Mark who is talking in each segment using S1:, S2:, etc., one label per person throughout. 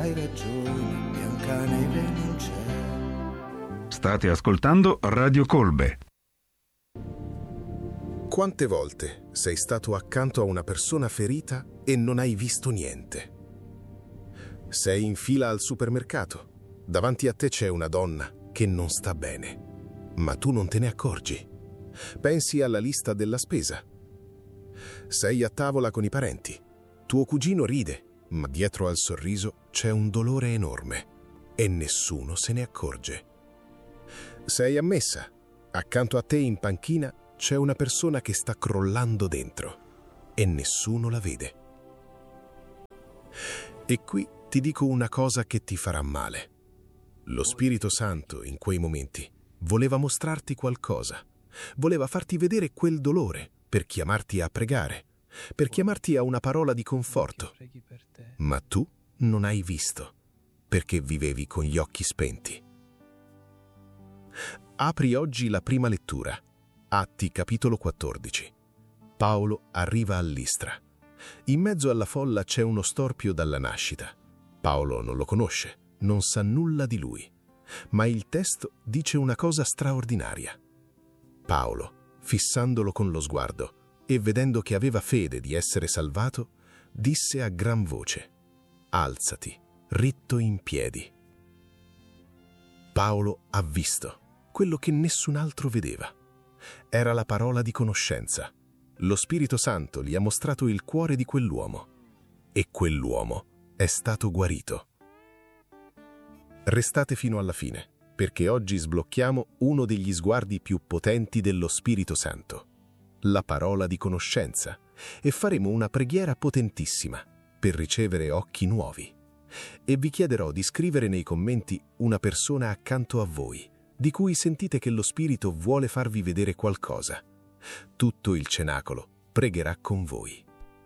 S1: hai ragione, Biancaneve non c'è.
S2: State ascoltando Radio Colbe.
S3: Quante volte sei stato accanto a una persona ferita e non hai visto niente? Sei in fila al supermercato. Davanti a te c'è una donna che non sta bene, ma tu non te ne accorgi. Pensi alla lista della spesa. Sei a tavola con i parenti. Tuo cugino ride, ma dietro al sorriso c'è un dolore enorme e nessuno se ne accorge. Sei a messa. Accanto a te in panchina c'è una persona che sta crollando dentro e nessuno la vede. E qui ti dico una cosa che ti farà male. Lo Spirito Santo in quei momenti voleva mostrarti qualcosa. Voleva farti vedere quel dolore per chiamarti a pregare, per chiamarti a una parola di conforto. Ma tu non hai visto, perché vivevi con gli occhi spenti. Apri oggi la prima lettura. Atti capitolo 14. Paolo arriva a Listra. In mezzo alla folla c'è uno storpio dalla nascita. Paolo non lo conosce, non sa nulla di lui. Ma il testo dice una cosa straordinaria. Paolo, fissandolo con lo sguardo e vedendo che aveva fede di essere salvato, disse a gran voce: «Alzati, ritto in piedi». Paolo ha visto quello che nessun altro vedeva. Era la parola di conoscenza. Lo Spirito Santo gli ha mostrato il cuore di quell'uomo e quell'uomo è stato guarito. Restate fino alla fine, perché oggi sblocchiamo uno degli sguardi più potenti dello Spirito Santo, la parola di conoscenza, e faremo una preghiera potentissima per ricevere occhi nuovi. E vi chiederò di scrivere nei commenti una persona accanto a voi, di cui sentite che lo Spirito vuole farvi vedere qualcosa. Tutto il cenacolo pregherà con voi.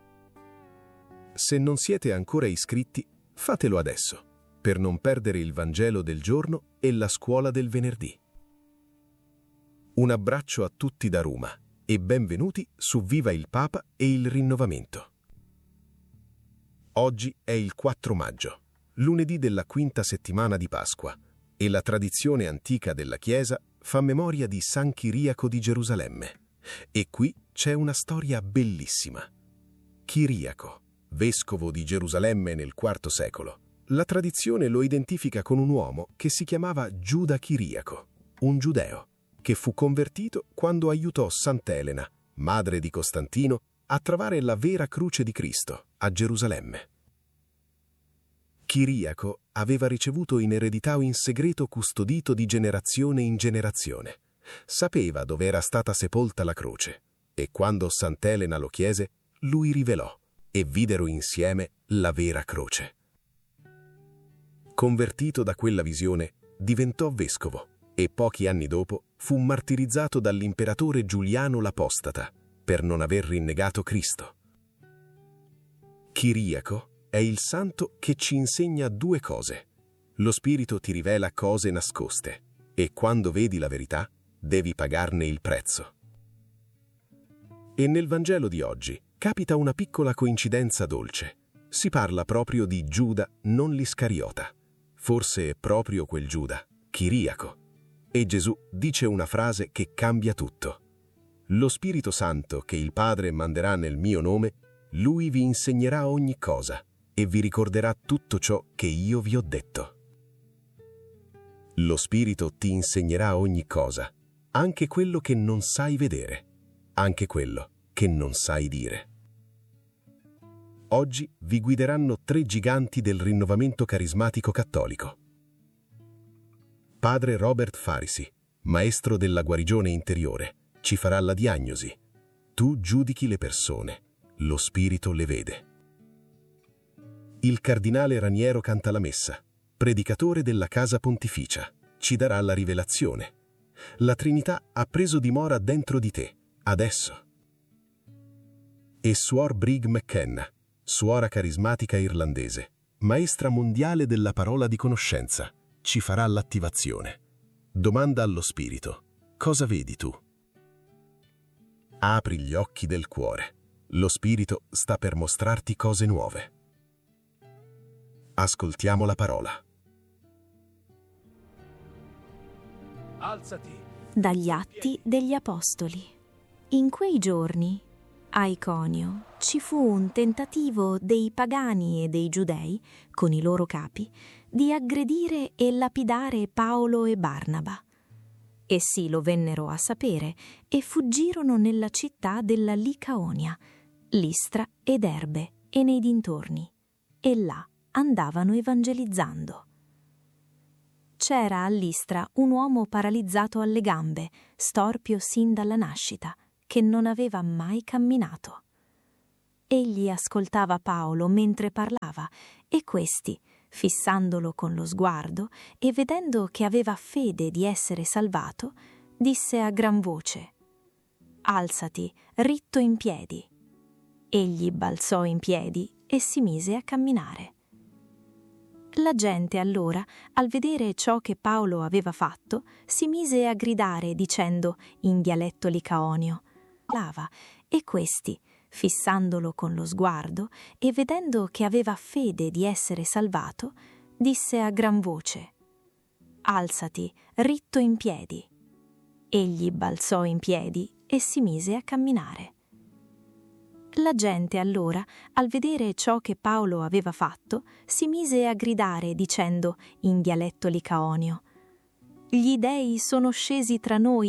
S3: Se non siete ancora iscritti, fatelo adesso, per non perdere il Vangelo del giorno e la scuola del venerdì. Un abbraccio a tutti da Roma e benvenuti su Viva il Papa e il Rinnovamento. Oggi è il 4 maggio, lunedì della quinta settimana di Pasqua, e la tradizione antica della Chiesa fa memoria di San Chiriaco di Gerusalemme. E qui c'è una storia bellissima. Chiriaco, vescovo di Gerusalemme nel IV secolo. La tradizione lo identifica con un uomo che si chiamava Giuda Chiriaco, un giudeo, che fu convertito quando aiutò Sant'Elena, madre di Costantino, a trovare la vera croce di Cristo a Gerusalemme. Chiriaco aveva ricevuto in eredità o in segreto custodito di generazione in generazione. Sapeva dove era stata sepolta la croce e quando Sant'Elena lo chiese, lui rivelò e videro insieme la vera croce. Convertito da quella visione, diventò vescovo e pochi anni dopo fu martirizzato dall'imperatore Giuliano l'Apostata per non aver rinnegato Cristo. Chiriaco è il santo che ci insegna due cose. Lo Spirito ti rivela cose nascoste e quando vedi la verità, devi pagarne il prezzo. E nel Vangelo di oggi capita una piccola coincidenza dolce. Si parla proprio di Giuda, non l'Iscariota. Forse è proprio quel Giuda, Chiriaco. E Gesù dice una frase che cambia tutto. Lo Spirito Santo che il Padre manderà nel mio nome, Lui vi insegnerà ogni cosa e vi ricorderà tutto ciò che io vi ho detto. Lo Spirito ti insegnerà ogni cosa, anche quello che non sai vedere, anche quello che non sai dire. Oggi vi guideranno 3 giganti del rinnovamento carismatico cattolico. Padre Robert Farisi, maestro della guarigione interiore, ci farà la diagnosi. Tu giudichi le persone, lo Spirito le vede. Il cardinale Raniero Cantalamessa, predicatore della Casa Pontificia, ci darà la rivelazione. La Trinità ha preso dimora dentro di te, adesso. E Suor Brig McKenna, suora carismatica irlandese, maestra mondiale della parola di conoscenza, ci farà l'attivazione. Domanda allo Spirito: cosa vedi tu? Apri gli occhi del cuore. Lo Spirito sta per mostrarti cose nuove. Ascoltiamo la parola.
S1: Alzati.
S4: Dagli Atti degli Apostoli. In quei giorni, a Iconio, ci fu un tentativo dei pagani e dei giudei, con i loro capi, di aggredire e lapidare Paolo e Barnaba. Essi lo vennero a sapere e fuggirono nella città della Licaonia, Listra ed Erbe e nei dintorni, e là andavano evangelizzando. C'era a Listra un uomo paralizzato alle gambe, storpio sin dalla nascita, che non aveva mai camminato. Egli ascoltava Paolo mentre parlava, e questi, fissandolo con lo sguardo e vedendo che aveva fede di essere salvato, disse a gran voce: «Alzati, ritto in piedi». Egli balzò in piedi e si mise a camminare. La gente allora, al vedere ciò che Paolo aveva fatto, si mise a gridare dicendo in dialetto licaonio: «Lava», e questi, fissandolo con lo sguardo e vedendo che aveva fede di essere salvato, disse a gran voce: «Alzati, ritto in piedi». Egli balzò in piedi e si mise a camminare. La gente allora, al vedere ciò che Paolo aveva fatto, si mise a gridare dicendo in dialetto licaonio: «Gli dei sono scesi tra noi